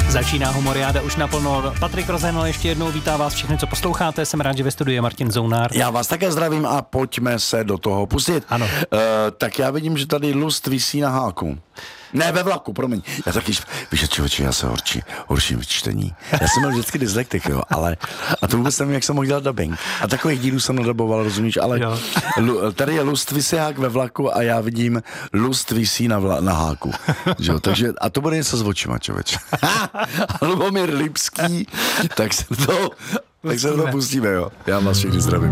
Začíná Humoriáda už naplno. Patrik Rozenal ještě jednou vítá vás všechny, co posloucháte. Jsem rád, že ve studiu je Martin Zounár. Já vás také zdravím a pojďme se do toho pustit. Ano. Tak já vidím, že tady lust visí na háku. Ne, ve vlaku, promiň. Já taky, víš, člověče, já se horším v čtení. Já jsem měl vždycky dyslektik, jo, ale, a to vůbec nevím, jak jsem mohl dělat dubbing. A takových dílů jsem nadaboval, rozumíš, ale tady je lust visí hák ve vlaku a já vidím lust visí na háku. Jo, takže, a to bude něco s očima, člověče. Lubomír Lipský, tak se to pustíme, jo. Já vás všechny zdravím.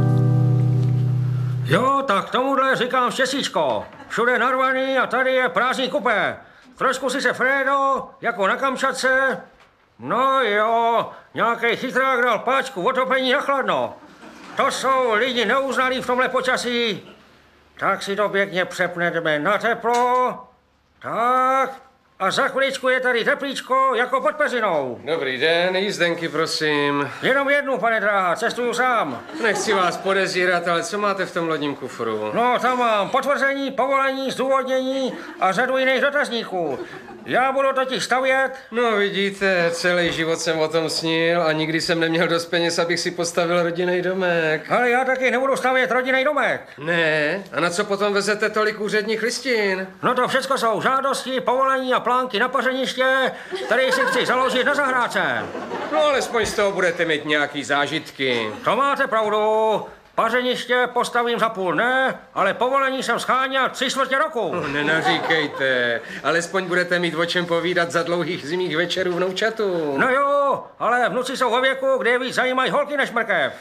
Jo, tak tomuhle říkám štěstíčko. Všude narvaný a tady je prázdný kupé. Trošku si se Fredo, jako na Kamčatce. No jo, nějaký chytrák dal páčku otopení na chladno. To jsou lidi neuznalí v tomhle počasí. Tak si to pěkně přepneme na teplo. Tak. A za chviličku je tady teplíčko jako pod peřinou. Dobrý den, jízdenky prosím. Jenom jednu, pane dráha, cestuju sám. Nechci vás podezírat, ale co máte v tom lodním kufru? No, tam mám potvrzení, povolení, zdůvodnění a řadu jiných dotazníků. Já budu totiž stavět. No vidíte, celý život jsem o tom snil a nikdy jsem neměl dost peněz, abych si postavil rodinný domek. Ale já taky nebudu stavět rodinný domek. Ne? A na co potom vezete tolik úředních listin? No to všecko jsou žádosti, povolení a plánky na pařeniště, které si chci založit na zahrádce. No alespoň z toho budete mít nějaký zážitky. To máte pravdu. Pařeniště postavím za půl dne, ale povolení jsem scháněl 3/4 roku. No, nenaříkejte, alespoň budete mít o čem povídat za dlouhých zimních večerů vnoučatu. No jo, ale vnuci jsou ve věku, kde je víc zajímají holky než mrkev.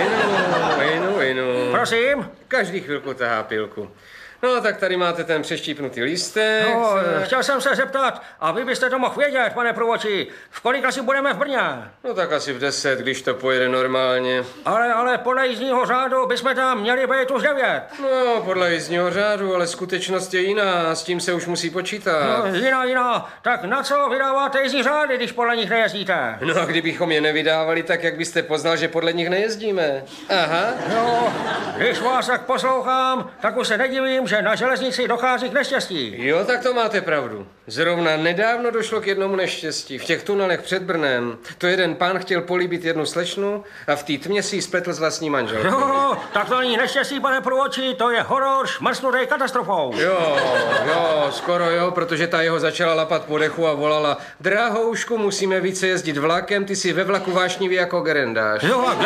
Inu. Prosím? Každý chvilku tahá pilku. No, tak tady máte ten přeštípnutý lístek. No, chtěl jsem se zeptat, a vy byste to mohl vědět, pane průvodčí, v kolik asi budeme v Brně? No tak asi v 10, když to pojede normálně. Ale podle jízdního řádu bychom tam měli být už 9. No, podle jízdního řádu, ale skutečnost je jiná, s tím se už musí počítat. No, jiná. Tak na co vydáváte jízdní řády, když podle nich nejezdíte? No a kdybychom je nevydávali, tak jak byste poznal, že podle nich nejezdíme? Aha. No, když vás tak poslouchám, tak už se nedivím, že na železnici dochází k neštěstí. Jo, tak to máte pravdu. Zrovna nedávno došlo k jednomu neštěstí. V těch tunelech před Brnem. To jeden pán chtěl políbit jednu slečnu a v té tmě si ji spletl s vlastní manželkou. No, tak to není neštěstí, pane průvodčí, to je horor šmrcnutý katastrofou. Jo, skoro jo, protože ta jeho začala lapat po dechu a volala: Drahoušku, musíme více jezdit vlakem, ty jsi ve vlaku vášnivý jako gerendáš. Jo, a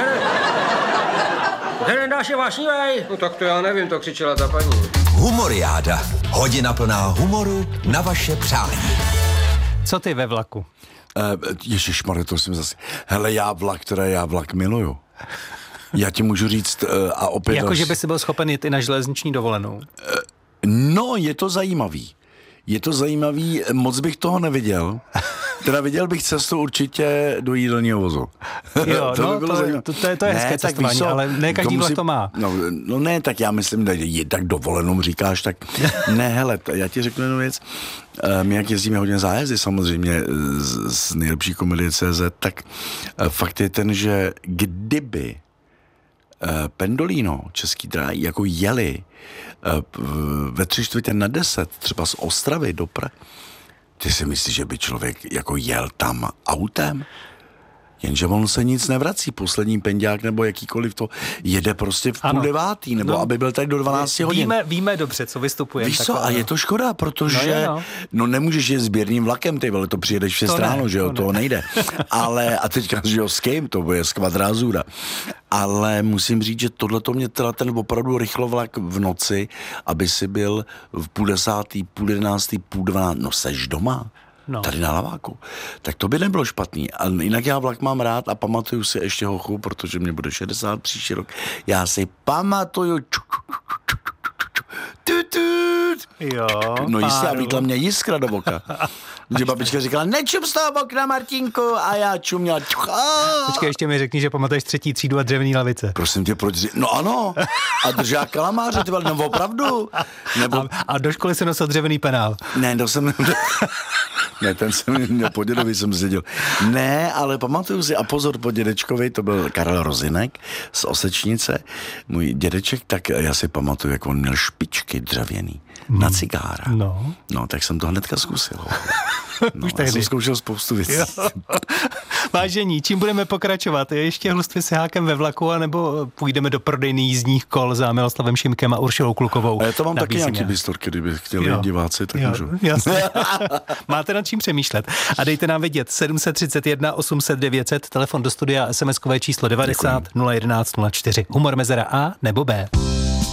gerendáš je vášnivej? No tak to já nevím, to křičela ta paní. Humoriáda. Hodina plná humoru na vaše přání. Co ty ve vlaku? Ježišmarja, to jsem zase. Hele, já vlak miluju. Já ti můžu říct a opět... Jako, že by si byl schopen jít i na železniční dovolenou. No, je to zajímavý, moc bych toho neviděl. Teda viděl bych cestu určitě do jídelního vozu. Jo, to je hezké cestování, ale ne každý vlak to má. No ne, tak já myslím, že tak dovolenou říkáš, tak ne, hele, já ti řeknu jednu věc. My jak jezdíme hodně zájezdy samozřejmě z nejlepší komedie CZ, tak fakt je ten, že kdyby Pendolino, Český dráhy, jako jeli ve 9:45 třeba z Ostravy do Prahy, ty si myslíš, že by člověk jako jel tam autem? Jenže on se nic nevrací, poslední penďák nebo jakýkoliv to jede prostě v 8:30, nebo aby byl tady do 12 hodin. Víme dobře, co vystupuje. Víš co, a je to škoda, protože nemůžeš jet sběrným vlakem, ty vole, to přijedeš v 6 ráno, že jo, to nejde. Ale, a teďka, že jo, s kým, to bude z Kvadrázura. Ale musím říct, že tohleto mě teda ten opravdu rychlovlak v noci, aby si byl v 10:30, 11:30, 10:30, no seš doma. Tady na Laváku. Tak to by nebylo špatný. A jinak já vlak mám rád a pamatuju si ještě hochu, protože mě bude 60 příští rok. Já si pamatuju Jo, no jistě, a vítla mě jiskra do oka. Že babička říkala, nečum z toho okna, Martínku, a já čuměl. Počkej, ještě mi řekni, že pamatuješ 3. třídu a dřevěný lavice. Prosím tě, proč? No ano, a držá kalamáře, ty vole, no opravdu. Nebo... A do školy se nosil dřevěný penál. Ne, ne, ten jsem měl po dědovi, jsem seděl. Ne, ale pamatuju si, a pozor, po dědečkovi, to byl Karel Rozinek z Osečnice, můj dědeček, tak já si pamatuju, jak on měl špičky dřevěný. na cigára. No, tak jsem to hnedka zkusil. Už já jsem zkoušel spoustu věcí. Vážení, čím budeme pokračovat? Je ještě hluství s hákem ve vlaku, anebo půjdeme do prodejny jízdních kol za Miloslavem Šimkem a Uršilou Klukovou? A já to mám taky nějaký bystorky, kdyby chtěli diváci, tak můžu. Jasně. Máte nad čím přemýšlet. A dejte nám vědět 731 800 900, telefon do studia, SMS-kové číslo 90 011 04. Humor mezera A nebo B.